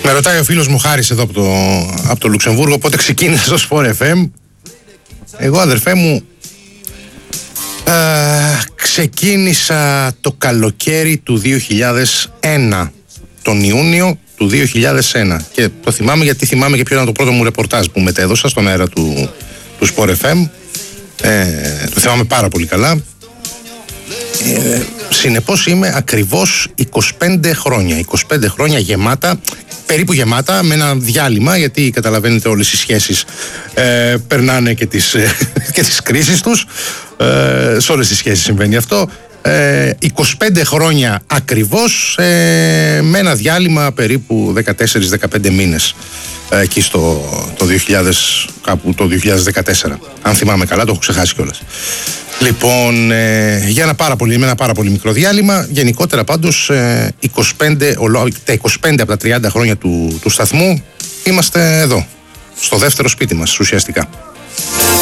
Με ρωτάει ο φίλος μου Χάρης εδώ από το Λουξεμβούργο πότε ξεκίνησε το Sport FM. Εγώ, αδερφέ μου, ξεκίνησα το καλοκαίρι του 2001, τον Ιούνιο του 2001, και το θυμάμαι γιατί θυμάμαι και ποιο ήταν το πρώτο μου ρεπορτάζ που μετέδωσα στον αέρα του Sport FM. Το θυμάμαι πάρα πολύ καλά. Συνεπώς είμαι ακριβώς 25 χρόνια γεμάτα, περίπου γεμάτα, με ένα διάλειμμα, γιατί καταλαβαίνετε όλες οι σχέσεις περνάνε και τις κρίσεις τους, σε όλες τις σχέσεις συμβαίνει αυτό. 25 χρόνια ακριβώς, με ένα διάλειμμα περίπου 14-15 μήνες, εκεί το 2014, αν θυμάμαι καλά, το έχω ξεχάσει κιόλας. Λοιπόν, για ένα πάρα πολύ μικρό διάλειμμα. Γενικότερα πάντως, τα 25 από τα 30 χρόνια του σταθμού είμαστε εδώ, στο δεύτερο σπίτι μας ουσιαστικά.